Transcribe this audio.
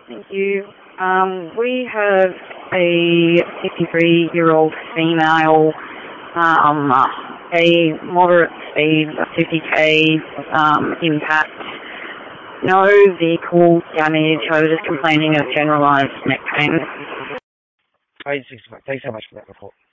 Thank you. We have a 53-year-old female, a moderate speed, 50k impact, no vehicle damage. I was just complaining of generalised neck pain. Thanks so much for that report.